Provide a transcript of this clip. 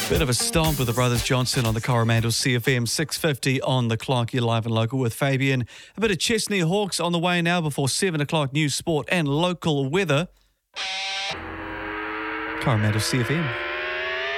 Bit of a stomp with the Brothers Johnson on the Coromandel CFM 650 on the clock. You're live and local with Fabian. A bit of Chesney Hawks on the way now before 7 o'clock news, sport and local weather. Coromandel CFM.